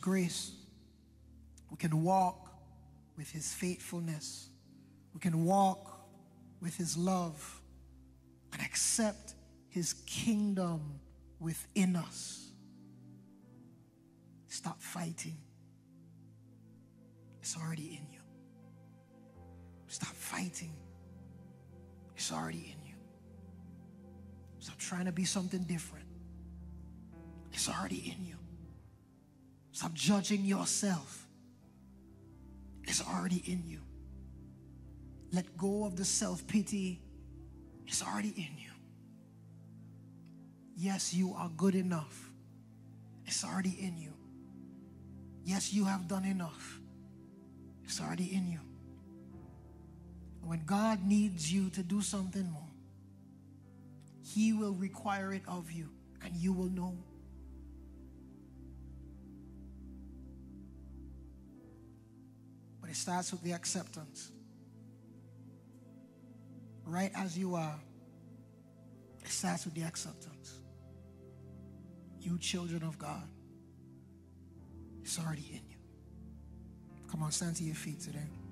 grace. We can walk with his faithfulness. We can walk with his love and accept his kingdom within us. Stop fighting. It's already in you. Stop fighting. It's already in you. Stop trying to be something different. It's already in you. Stop judging yourself. It's already in you. Let go of the self-pity. It's already in you. Yes, you are good enough. It's already in you. Yes, you have done enough. It's already in you. When God needs you to do something more, he will require it of you, and you will know. But it starts with the acceptance. Right as you are, it starts with the acceptance. You children of God, it's already in you. Come on, stand to your feet today.